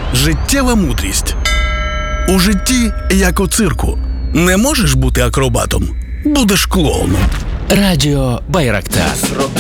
Життєва мудрість. У житті, як у цирку. Не можеш бути акробатом – будеш клоуном. Радіо Байрактар.